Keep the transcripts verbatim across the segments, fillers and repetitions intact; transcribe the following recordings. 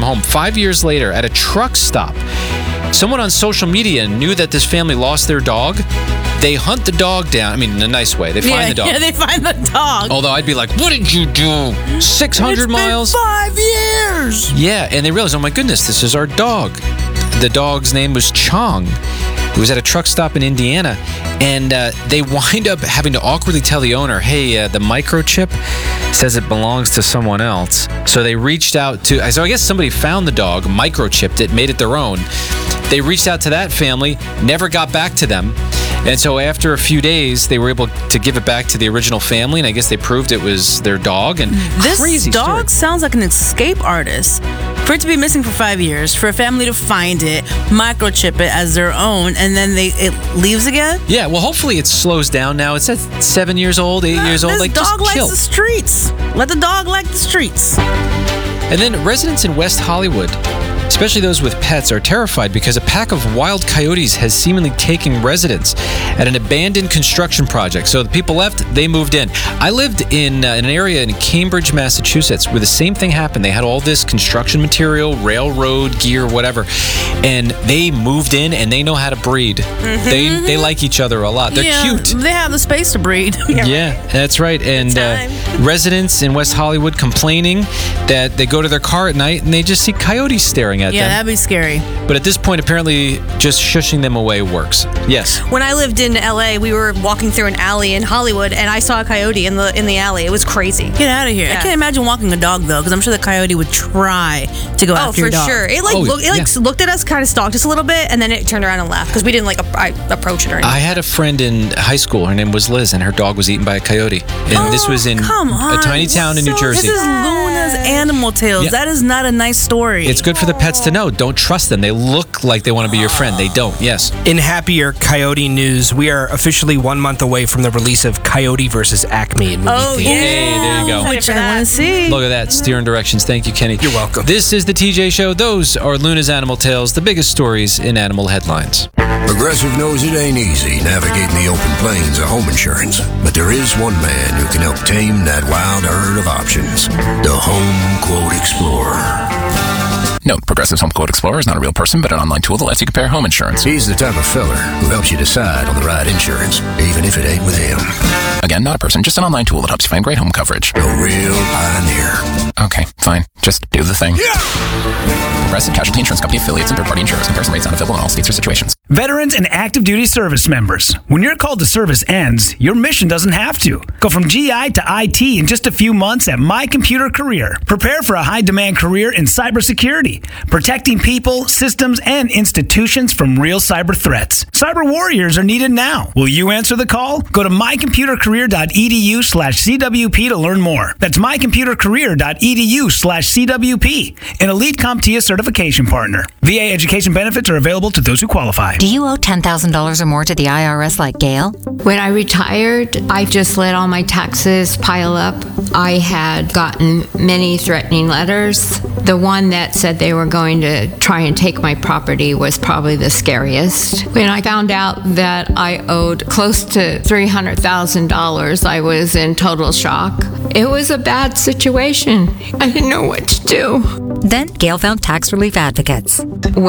home. Five years later, at a truck stop, someone on social media knew that this family lost their dog. They hunt the dog down. I mean, in a nice way. They find yeah, the dog. Yeah, they find the dog. Although I'd be like, what did you do? six hundred miles? It's been five years. Yeah, and they realized, oh my goodness, this is our dog. The dog's name was Chong. He was at a truck stop in Indiana, and uh, they wind up having to awkwardly tell the owner, hey, uh, the microchip says it belongs to someone else. So they reached out to, so I guess somebody found the dog, microchipped it, made it their own. They reached out to that family, never got back to them. And so after a few days, they were able to give it back to the original family, and I guess they proved it was their dog. And this crazy dog story. sounds like an escape artist. For it to be missing for five years, for a family to find it, microchip it as their own, and then they it leaves again? Yeah, well, hopefully it slows down now. It's at seven years old, eight years old. This Like, dog just likes chill. the streets. Let the dog like the streets. And then residents in West Hollywood, especially those with pets, are terrified because a pack of wild coyotes has seemingly taken residence at an abandoned construction project. So the people left, they moved in. I lived in, uh, in an area in Cambridge, Massachusetts, where the same thing happened. They had all this construction material, railroad gear, whatever, and they moved in, and they know how to breed. Mm-hmm. They they like each other a lot. They're yeah, cute. They have the space to breed. Yeah, that's right. And uh, residents in West Hollywood complaining that they go to their car at night and they just see coyotes staring at Yeah, them. that'd be scary. But at this point, apparently, just shushing them away works. Yes. When I lived in L A, we were walking through an alley in Hollywood, and I saw a coyote in the in the alley. It was crazy. Get out of here. Yeah. I can't imagine walking a dog, though, because I'm sure the coyote would try to go Oh, after your for dog. sure. It like Oh, looked, it like yeah. looked at us, kind of stalked us a little bit, and then it turned around and left because we didn't like ap- I, approach it or anything. I had a friend in high school. Her name was Liz, and her dog was eaten by a coyote. And Oh, this was in come on. a tiny town in New So Jersey. This is Luna's Animal Tales. Yeah. That is not a nice story. It's good for the pets to know. Don't trust them. They look like they want to be your friend. They don't. Yes. In happier coyote news, we are officially one month away from the release of Coyote versus Acme in movie Oh, theaters. yeah. Hey, there you go. Excited Which for I that. want to see. Look at that. Steering directions. Thank you, Kenny. You're welcome. This is the T J Show. Those are Luna's Animal Tales, the biggest stories in animal headlines. Progressive knows it ain't easy navigating the open plains of home insurance, but there is one man who can help tame that wild herd of options. The Home Quote Explorer. Note, Progressive's Home Quote Explorer is not a real person, but an online tool that lets you compare home insurance. He's the type of feller who helps you decide on the right insurance, even if it ain't with him. Again, not a person, just an online tool that helps you find great home coverage. A real pioneer. Okay, fine. Just do the thing. Progressive Casualty Insurance Company affiliates and third-party insurers. Comparison rates not available in all states or situations. Veterans and active duty service members. When your call to service ends, your mission doesn't have to. Go from G I to I T in just a few months at My Computer Career. Prepare for a high-demand career in cybersecurity, protecting people, systems, and institutions from real cyber threats. Cyber warriors are needed now. Will you answer the call? Go to mycomputercareer.edu slash CWP to learn more. That's mycomputercareer.edu slash CWP, an elite CompTIA certification partner. V A education benefits are available to those who qualify. Do you owe ten thousand dollars or more to the I R S like Gail? When I retired, I just let all my taxes pile up. I had gotten many threatening letters. The one that said they were going to try and take my property was probably the scariest. When I found out that I owed close to three hundred thousand dollars, I was in total shock. It was a bad situation. I didn't know what to do. Then Gail found Tax Relief Advocates.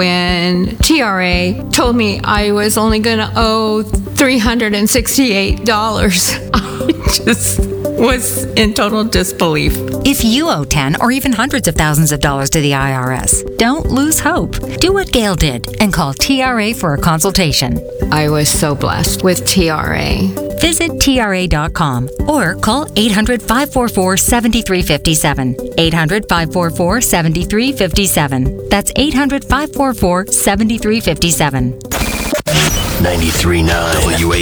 When T R A told me I was only going to owe three hundred sixty-eight dollars, I just was in total disbelief. If you owe ten or even hundreds of thousands of dollars to the I R S, don't lose hope. Do what Gail did and call T R A for a consultation. I was so blessed with T R A. Visit T R A dot com or call eight hundred, five four four, seven three five seven. eight hundred, five four four, seven three five seven. That's eight hundred, five four four, seven three five seven. ninety-three point nine W A